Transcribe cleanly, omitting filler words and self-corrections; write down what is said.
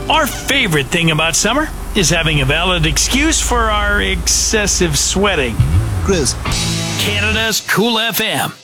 Our favorite thing about summer is having a valid excuse for our excessive sweating. Cruise. Canada's Cool FM.